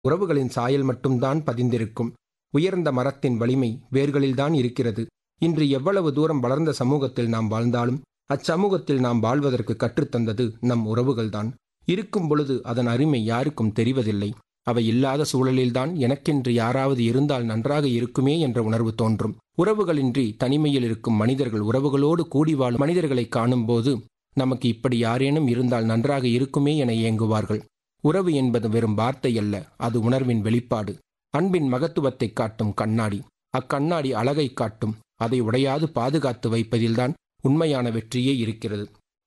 உறவுகளின் சாயல் மட்டும்தான் பதிந்திருக்கும். உயர்ந்த மரத்தின் வலிமை வேர்களில்தான் இருக்கிறது. இன்று எவ்வளவு தூரம் வளர்ந்த சமூகத்தில் நாம் வாழ்ந்தாலும் அச்சமூகத்தில் நாம் வாழ்வதற்கு கற்றுத்தந்தது நம் உறவுகள்தான். இருக்கும் பொழுது அதன் அருமை யாருக்கும் தெரிவதில்லை. அவை இல்லாத சூழலில்தான் எனக்கென்று யாராவது இருந்தால் நன்றாக இருக்குமே என்ற உணர்வு தோன்றும். உறவுகளின்றி தனிமையில் இருக்கும் மனிதர்கள் உறவுகளோடு கூடி வாழும் மனிதர்களை காணும்போது நமக்கு இப்படி யாரேனும் இருந்தால் நன்றாக இருக்குமே என ஏங்குவார்கள். உறவு என்பது வெறும் வார்த்தை அல்ல, அது உணர்வின் வெளிப்பாடு. அன்பின் மகத்துவத்தை காட்டும் கண்ணாடி. அக்கண்ணாடி அழகை காட்டும். அதை உடையாது பாதுகாத்து வைப்பதில்தான் உண்மையான வெற்றியே இருக்கிறது.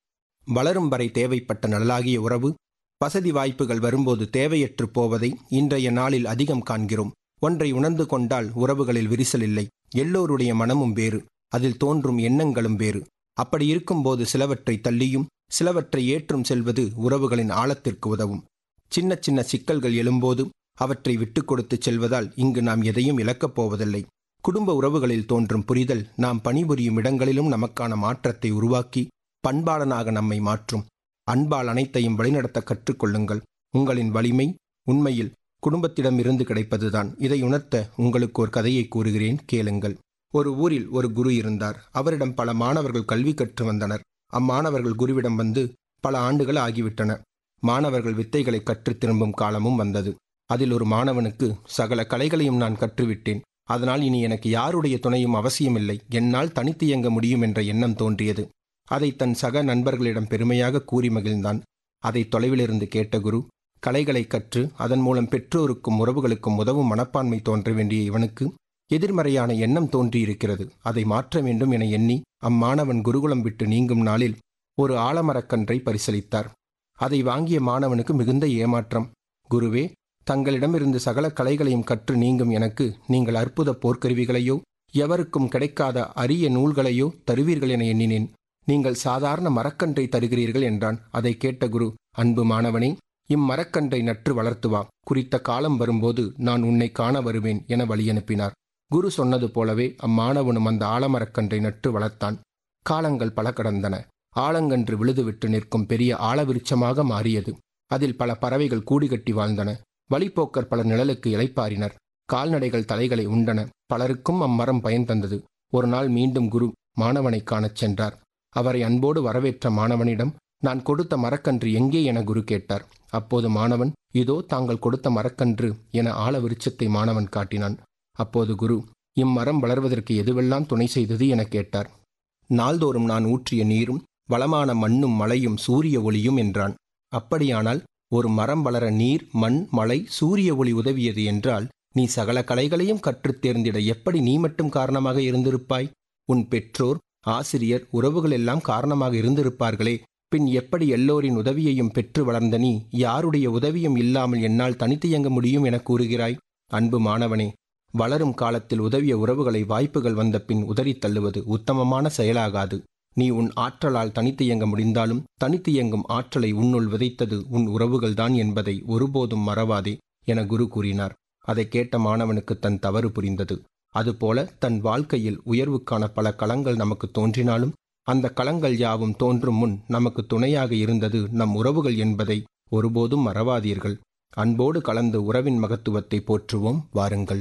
வளரும் வரை தேவைப்பட்ட நல்லாகிய உறவு வசதி வாய்ப்புகள் வரும்போது தேவையற்று போவதை இன்றைய நாளில் அதிகம் காண்கிறோம். ஒன்றை உணர்ந்து கொண்டால் உறவுகளில் விரிசல் இல்லை. எல்லோருடைய மனமும் வேறு, அதில் தோன்றும் எண்ணங்களும் வேறு. அப்படி இருக்கும்போது சிலவற்றை தள்ளியும் சிலவற்றை ஏற்றும் செல்வது உறவுகளின் ஆழத்திற்கு உதவும். சின்ன சின்ன சிக்கல்கள் எழும்போது அவற்றை விட்டு கொடுத்து செல்வதால் இங்கு நாம் எதையும் இழக்கப் போவதில்லை. குடும்ப உறவுகளில் தோன்றும் புரிதல் நாம் பணிபுரியும் இடங்களிலும் நமக்கான மாற்றத்தை உருவாக்கி பண்பாளனாக நம்மை மாற்றும். அன்பால் அனைத்தையும் வழிநடத்த கற்றுக்கொள்ளுங்கள். உங்களின் வலிமை உண்மையில் குடும்பத்திடமிருந்து கிடைப்பதுதான். இதை உணர்த்த உங்களுக்கு ஒரு கதையை கூறுகிறேன், கேளுங்கள். ஒரு ஊரில் ஒரு குரு இருந்தார். அவரிடம் பல மாணவர்கள் கல்வி கற்று வந்தனர். அம்மாணவர்கள் குருவிடம் வந்து பல ஆண்டுகள் ஆகிவிட்டன. மாணவர்கள் வித்தைகளை கற்று திரும்பும் காலமும் வந்தது. அதில் ஒரு மாணவனுக்கு சகல கலைகளையும் நான் கற்றுவிட்டேன், அதனால் இனி எனக்கு யாருடைய துணையும் அவசியமில்லை, என்னால் தனித்து இயங்க முடியும் என்ற எண்ணம் தோன்றியது. அதை தன் சக நண்பர்களிடம் பெருமையாக கூறி மகிழ்ந்தான். அதை தொலைவிலிருந்து கேட்ட குரு, கலைகளை கற்று அதன் மூலம் பெற்றோருக்கும் உறவுகளுக்கும் உதவும் மனப்பான்மை தோன்ற வேண்டிய இவனுக்கு எதிர்மறையான எண்ணம் தோன்றியிருக்கிறது. அதை மாற்ற வேண்டும் என எண்ணி அம்மாணவன் குருகுலம் விட்டு நீங்கும் நாளில் ஒரு ஆலமரக்கன்றை பரிசளித்தார். அதை வாங்கிய மாணவனுக்கு மிகுந்த ஏமாற்றம். குருவே, தங்களிடமிருந்து சகல கலைகளையும் கற்று நீங்கும் எனக்கு நீங்கள் அற்புத போர்க்கருவிகளையோ எவருக்கும் கிடைக்காத அரிய நூல்களையோ தருவீர்கள் என எண்ணினேன். நீங்கள் சாதாரண மரக்கன்றை தருகிறீர்கள் என்றான். அதை கேட்ட குரு, அன்பு மாணவனே, இம்மரக்கன்றை நற்று வளர்த்து வா, குறித்த காலம் வரும்போது நான் உன்னை காண வருவேன் என வழியனுப்பினார். குரு சொன்னது போலவே அம்மாணவனும் அந்த ஆலமரக்கன்றை நற்று வளர்த்தான். காலங்கள் பல கடந்தன. ஆலங்கன்று விழுதுவிட்டு நிற்கும் பெரிய ஆலவிருட்சமாக மாறியது. அதில் பல பறவைகள் கூடி கட்டி வாழ்ந்தன. வழிப்போக்கர் பலர் நிழலுக்கு இளைப்பாறினர். கால்நடைகள் தலைகளை உண்டன. பலருக்கும் அம்மரம் பயன் தந்தது. ஒரு நாள் மீண்டும் குரு மாணவனை காணச் சென்றார். அவரை அன்போடு வரவேற்ற மாணவனிடம், நான் கொடுத்த மரக்கன்று எங்கே என குரு கேட்டார். அப்போது மாணவன், இதோ தாங்கள் கொடுத்த மரக்கன்று என ஆல விருட்சத்தை மாணவன் காட்டினான். அப்போது குரு, இம்மரம் வளர்வதற்கு எதுவெல்லாம் துணை செய்தது என கேட்டார். நாள்தோறும் நான் ஊற்றிய நீரும் வளமான மண்ணும் மழையும் சூரிய ஒளியும் என்றான். அப்படியானால் ஒரு மரம் வளர நீர், மண், மழை, சூரிய ஒளி உதவியது என்றால் நீ சகல கலைகளையும் கற்றுத் தேர்ந்திட எப்படி நீ மட்டும் காரணமாக இருந்திருப்பாய்? உன் பெற்றோர், ஆசிரியர், உறவுகள் எல்லாம் காரணமாக இருந்திருப்பார்களே. பின் எப்படி எல்லோரின் உதவியையும் பெற்று வளர்ந்த நீ யாருடைய உதவியும் இல்லாமல் என்னால் தனித்து இயங்க முடியும் என கூறுகிறாய்? அன்பு மாணவனே, வளரும் காலத்தில் உதவிய உறவுகளை வாய்ப்புகள் வந்த பின் உதறித் தள்ளுவது உத்தமமான செயலாகாது. நீ உன் ஆற்றலால் தனித்து இயங்க முடிந்தாலும் தனித்து இயங்கும் ஆற்றலை உன்னுள் விதைத்தது உன் உறவுகள்தான் என்பதை ஒருபோதும் மறவாதே என குரு கூறினார். அதை கேட்ட மாணவனுக்கு தன் தவறு புரிந்தது. அதுபோல தன் வாழ்க்கையில் உயர்வுக்கான பல களங்கள் நமக்கு தோன்றினாலும் அந்த களங்கள் யாவும் தோன்றும் முன் நமக்கு துணையாக இருந்தது நம் உறவுகள் என்பதை ஒருபோதும் மறவாதீர்கள். அன்போடு கலந்து உறவின் மகத்துவத்தை போற்றுவோம், வாருங்கள்.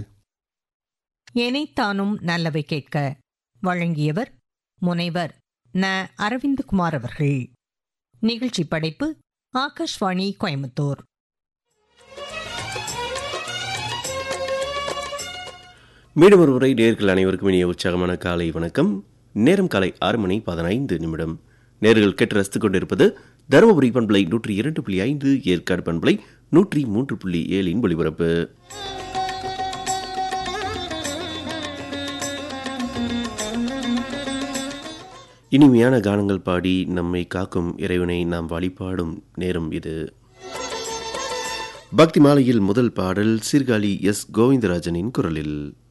எனைத்தானும் நல்லவை கேட்க வழங்கியவர் முனைவர் ந. அரவிந்தகுமார் அவர்கள். நிகழ்ச்சி படைப்பு ஆகாஷ்வாணி கோயம்புத்தூர். மீண்டும் ஒரு முறை நேர்கள் அனைவருக்கும் இனிய உற்சாகமான காலை வணக்கம். நேரம் காலை 6:15. நேர்கள் கேட்டு ரசித்துக் கொண்டிருப்பது தருமபுரி பண்பலை 102.5, ஏற்காடு பண்பலை 103.7 ஒலிபரப்பு. இனிமையான கானங்கள் பாடி நம்மை காக்கும் இறைவனை நாம் வழிபாடும் நேரம் இது. பக்தி மாலையில் முதல் பாடல் சீர்காழி எஸ். கோவிந்தராஜனின் குரலில்.